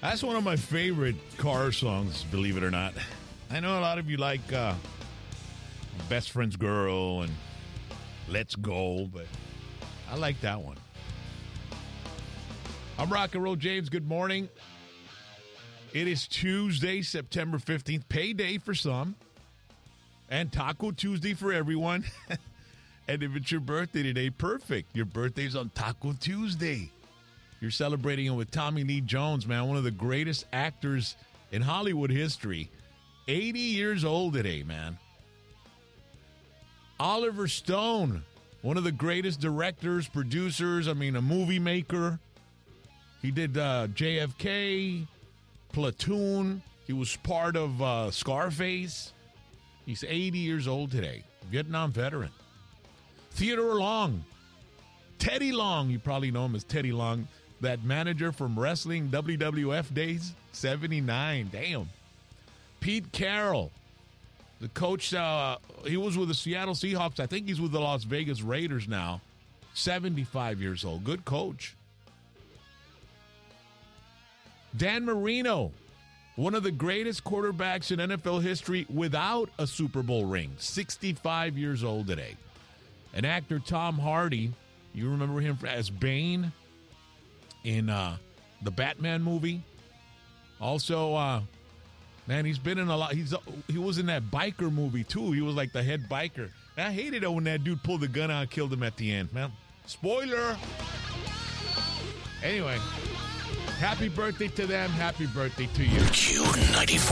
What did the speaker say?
That's one of my favorite car songs, believe it or not. I know a lot of you like Best Friend's Girl and Let's Go, but I like that one. I'm Rock and Roll James. Good morning. It is Tuesday, September 15th, payday for some, and Taco Tuesday for everyone. And if it's your birthday today, perfect. Your birthday's on Taco Tuesday. You're celebrating it with Tommy Lee Jones, man, one of the greatest actors in Hollywood history. 80 years old today, man. Oliver Stone, one of the greatest directors, producers, a movie maker. He did JFK, Platoon. He was part of Scarface. He's 80 years old today. Vietnam veteran. Theodore Long. Teddy Long. You probably know him as Teddy Long. That manager from wrestling WWF days. 79. Damn. Pete Carroll. The coach, he was with the Seattle Seahawks. I think he's with the Las Vegas Raiders now. 75 years old. Good coach. Dan Marino, one of the greatest quarterbacks in NFL history without a Super Bowl ring. 65 years old today. And actor Tom Hardy, you remember him as Bane in the Batman movie. Also, man, he's been in a lot. He was in that biker movie, too. He was like the head biker. And I hated it when that dude pulled the gun out and killed him at the end, man. Spoiler! Anyway, happy birthday to them. Happy birthday to you. Q94.